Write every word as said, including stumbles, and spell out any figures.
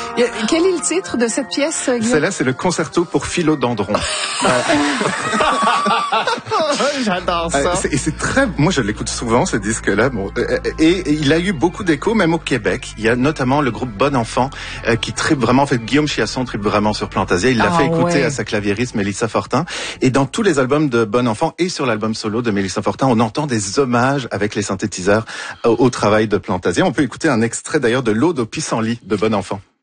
Quel est le titre de cette pièce, Guillaume? Celle-là, c'est le concerto pour philodendron. J'adore ça. Euh, et c'est très, moi je l'écoute souvent ce disque-là. Bon, euh, et, et il a eu beaucoup d'écho, même au Québec. Il y a notamment le groupe Bon Enfant euh, qui tripe vraiment. En fait, Guillaume Chiasson tripe vraiment sur Plantasia. Il l'a ah, fait écouter ouais. à sa claviériste Mélissa Fortin. Et dans tous les albums de Bon Enfant et sur l'album solo de Mélissa Fortin, on entend des hommages avec les synthétiseurs au, au travail de Plantasia. On peut écouter un extrait d'ailleurs de l'Aude au pissenlit de Bon Enfant.